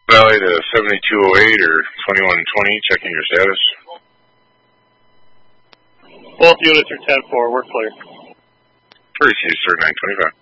Valley to 7208 or 2120, checking your status. Both units are 10-4, we're clear. Appreciate you, sir, 925.